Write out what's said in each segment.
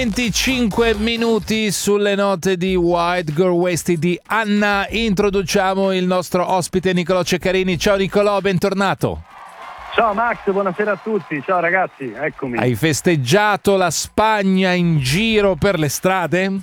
25 minuti sulle note di White Girl Wasted di Anna. Introduciamo il nostro ospite Nicolò Ceccarini. Ciao Nicolò, bentornato. Ciao Max, buonasera a tutti. Ciao ragazzi, eccomi. Hai festeggiato la Spagna in giro per le strade?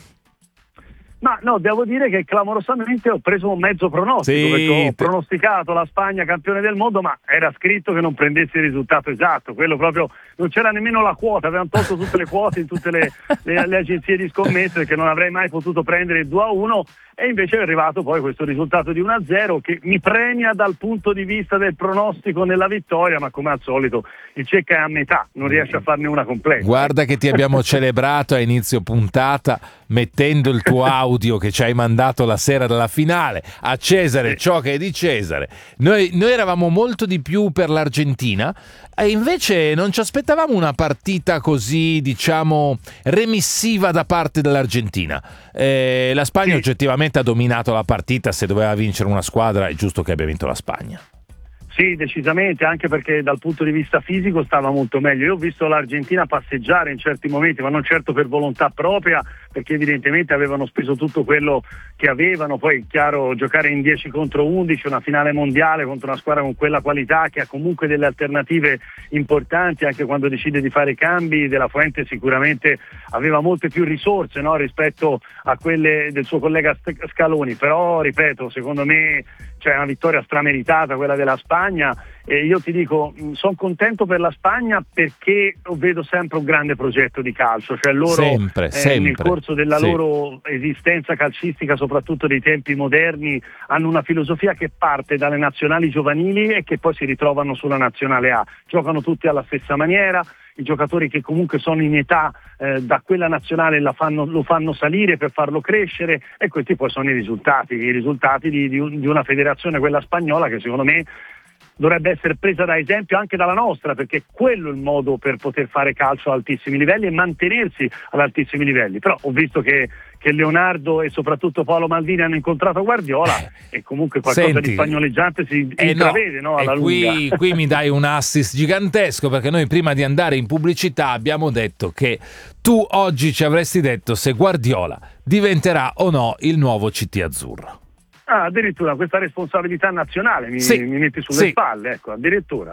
Ma no, devo dire che clamorosamente ho preso un mezzo pronostico, perché ho pronosticato la Spagna campione del mondo, ma era scritto che non prendessi il risultato esatto, quello proprio, non c'era nemmeno la quota, avevano tolto tutte le quote in tutte le agenzie di scommesse, che non avrei mai potuto prendere il 2-1, e invece è arrivato poi questo risultato di 1-0 che mi premia dal punto di vista del pronostico nella vittoria, ma come al solito il Cecca è a metà, non riesce a farne una completa. Guarda che ti abbiamo celebrato a inizio puntata mettendo il tuo audio che ci hai mandato la sera della finale. A Cesare ciò che è di Cesare. Noi eravamo molto di più per l'Argentina e invece non ci aspettavamo una partita così, diciamo, remissiva da parte dell'Argentina. La Spagna oggettivamente ha dominato la partita. Se doveva vincere una squadra è giusto che abbia vinto la Spagna. Sì, decisamente, anche perché dal punto di vista fisico stava molto meglio. Io ho visto l'Argentina passeggiare in certi momenti, ma non certo per volontà propria, perché evidentemente avevano speso tutto quello che avevano. Poi, chiaro, giocare in 10 contro 11, una finale mondiale contro una squadra con quella qualità, che ha comunque delle alternative importanti, anche quando decide di fare cambi. De La Fuente sicuramente aveva molte più risorse, no, rispetto a quelle del suo collega Scaloni, però, ripeto, secondo me c'è una vittoria strameritata quella della Spagna, e io ti dico, sono contento per la Spagna perché vedo sempre un grande progetto di calcio, cioè loro sempre. nel corso della loro esistenza calcistica, soprattutto dei tempi moderni, hanno una filosofia che parte dalle nazionali giovanili e che poi si ritrovano sulla nazionale A, giocano tutti alla stessa maniera. I giocatori che comunque sono in età da quella nazionale lo fanno salire per farlo crescere, e questi poi sono i risultati di una federazione, quella spagnola, che secondo me dovrebbe essere presa da esempio anche dalla nostra, perché quello è il modo per poter fare calcio a altissimi livelli e mantenersi ad altissimi livelli. Però ho visto che Leonardo e soprattutto Paolo Maldini hanno incontrato Guardiola e comunque qualcosa di spagnoleggiante si intravede, no, alla lunga. Qui mi dai un assist gigantesco, perché noi prima di andare in pubblicità abbiamo detto che tu oggi ci avresti detto se Guardiola diventerà o no il nuovo CT azzurro. Ah, addirittura questa responsabilità nazionale mi metti sulle spalle, ecco, addirittura.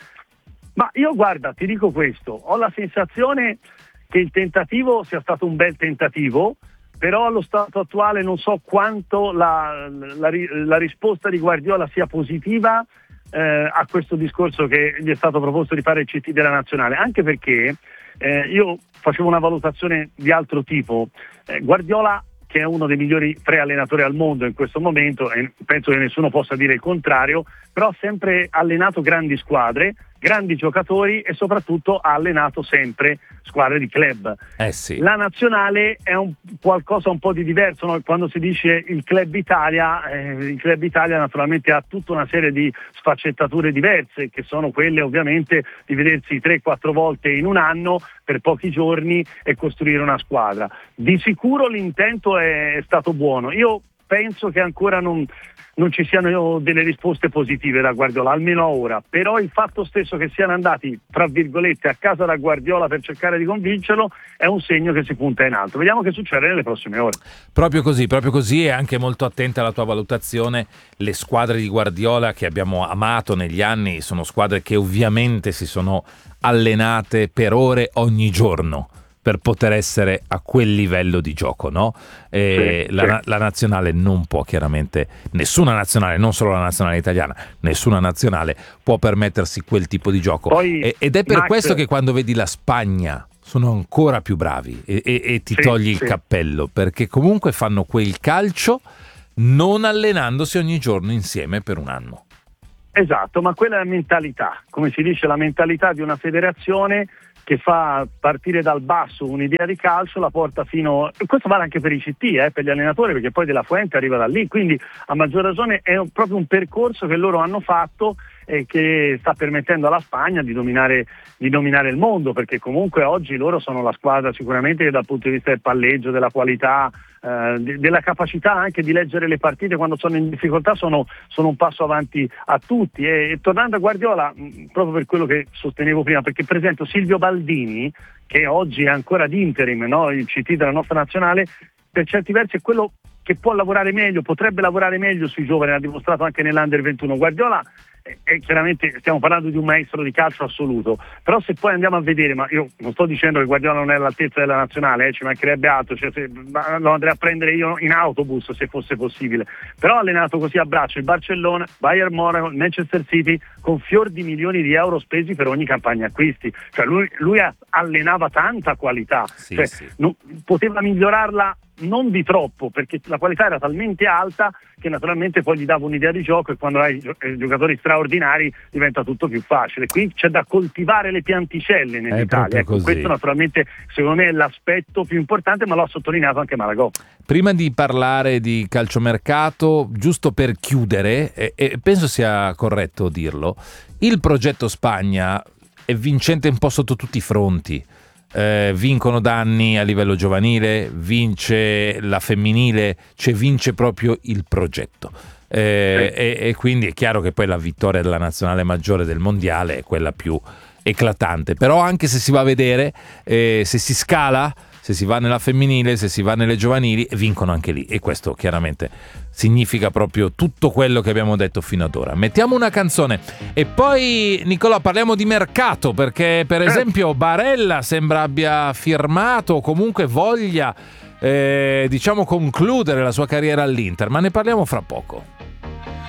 Ma io, guarda, ti dico questo, ho la sensazione che il tentativo sia stato un bel tentativo, però allo stato attuale non so quanto la risposta di Guardiola sia positiva a questo discorso che gli è stato proposto di fare il CT della nazionale, anche perché io facevo una valutazione di altro tipo. Guardiola, che è uno dei migliori 3 allenatori al mondo in questo momento, e penso che nessuno possa dire il contrario, però ha sempre allenato grandi squadre, grandi giocatori, e soprattutto ha allenato sempre squadre di club. La nazionale è qualcosa un po' di diverso, no? Quando si dice il Club Italia naturalmente ha tutta una serie di sfaccettature diverse, che sono quelle ovviamente di vedersi 3-4 volte in un anno per pochi giorni e costruire una squadra. Di sicuro l'intento è stato buono. Io penso che ancora non ci siano delle risposte positive da Guardiola, almeno ora, però il fatto stesso che siano andati, tra virgolette, a casa da Guardiola per cercare di convincerlo è un segno che si punta in alto. Vediamo che succede nelle prossime ore. Proprio così, e anche molto attenta alla tua valutazione. Le squadre di Guardiola che abbiamo amato negli anni sono squadre che ovviamente si sono allenate per ore ogni giorno per poter essere a quel livello di gioco, no? La nazionale non può, chiaramente, nessuna nazionale, non solo la nazionale italiana, nessuna nazionale può permettersi quel tipo di gioco. Ed è per questo che quando vedi la Spagna sono ancora più bravi e ti togli il cappello, perché comunque fanno quel calcio non allenandosi ogni giorno insieme per un anno. Esatto, ma quella è la mentalità, come si dice, la mentalità di una federazione che fa partire dal basso un'idea di calcio, la porta fino, e questo vale anche per i CT, per gli allenatori, perché poi De La Fuente arriva da lì, quindi a maggior ragione è proprio un percorso che loro hanno fatto che sta permettendo alla Spagna di dominare il mondo, perché comunque oggi loro sono la squadra sicuramente che dal punto di vista del palleggio, della qualità, della capacità anche di leggere le partite quando sono in difficoltà, sono un passo avanti a tutti. E tornando a Guardiola, proprio per quello che sostenevo prima, perché per esempio Silvio Baldini, che oggi è ancora ad interim, no? Il CT della nostra nazionale, per certi versi è quello che può lavorare meglio, potrebbe lavorare meglio sui giovani, l'ha dimostrato anche nell'Under 21. Guardiola chiaramente stiamo parlando di un maestro di calcio assoluto, però se poi andiamo a vedere, ma io non sto dicendo che Guardiola non è all'altezza della nazionale, ci mancherebbe altro, cioè lo andrei a prendere io in autobus se fosse possibile, però ha allenato così a braccio il Barcellona, Bayern Monaco, Manchester City, con fior di milioni di euro spesi per ogni campagna acquisti, cioè lui allenava tanta qualità, poteva migliorarla non di troppo, perché la qualità era talmente alta che naturalmente poi gli dava un'idea di gioco, e quando hai giocatori straordinari diventa tutto più facile. Qui c'è da coltivare le pianticelle nell'Italia, ecco, questo naturalmente secondo me è l'aspetto più importante, ma l'ho sottolineato anche Malagò. Prima di parlare di calciomercato, giusto per chiudere, e penso sia corretto dirlo, il progetto Spagna è vincente un po' sotto tutti i fronti. Vincono da anni a livello giovanile, vince la femminile, cioè vince proprio il progetto, e quindi è chiaro che poi la vittoria della nazionale maggiore del mondiale è quella più eclatante, però anche se si va a vedere, se si scala, se si va nella femminile, se si va nelle giovanili, vincono anche lì, e questo chiaramente significa proprio tutto quello che abbiamo detto fino ad ora. Mettiamo una canzone e poi, Nicolò, parliamo di mercato, perché per esempio Barella sembra abbia firmato o comunque voglia concludere la sua carriera all'Inter, ma ne parliamo fra poco.